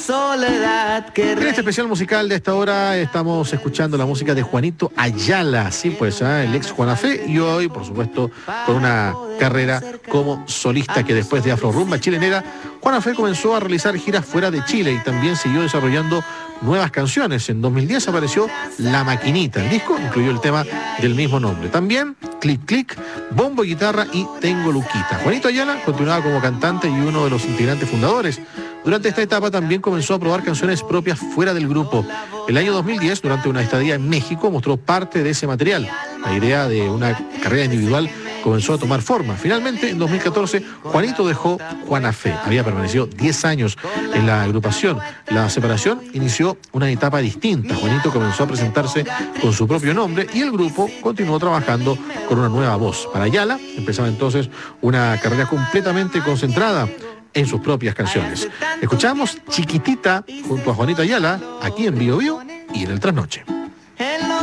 soledad que... En este especial musical de esta hora estamos escuchando la música de Juanito Ayala, sí pues, el ex Juana Fe, y hoy, por supuesto, con una carrera como solista que después de Afro Rumba Chilenera, Juana Fe comenzó a realizar giras fuera de Chile y también siguió desarrollando nuevas canciones. En 2010 apareció La Maquinita. El disco incluyó el tema del mismo nombre. También Clic Clic, Bombo y Guitarra y Tengo Luquita. Juanito Ayala continuaba como cantante y uno de los integrantes fundadores. Durante esta etapa también comenzó a probar canciones propias fuera del grupo. El año 2010, durante una estadía en México, mostró parte de ese material. La idea de una carrera individual comenzó a tomar forma. Finalmente, en 2014, Juanito dejó Juana Fe. Había permanecido 10 años en la agrupación. La separación inició una etapa distinta. Juanito comenzó a presentarse con su propio nombre y el grupo continuó trabajando con una nueva voz. Para Ayala empezaba entonces una carrera completamente concentrada en sus propias canciones. Escuchamos Chiquitita junto a Juanito Ayala, aquí en Bio Bio y en el Trasnoche.